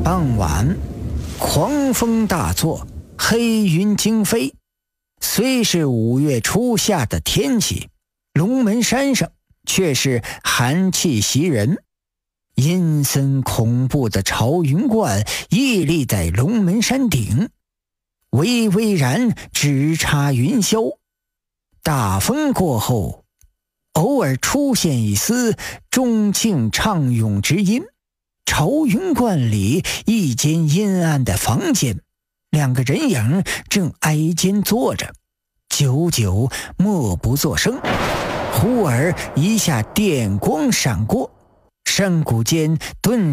傍晚，狂风大作，黑云惊飞。虽是5月初夏的天气，龙门山上却是寒气袭人。阴森恐怖的朝云观屹立在龙门山顶，巍巍然直插云霄。大风过后，偶尔出现一丝钟磬唱咏之音。朝云观里一间阴暗的房间，2个人影正挨肩坐着，久久默不作声。忽而一下电光闪过，山谷间顿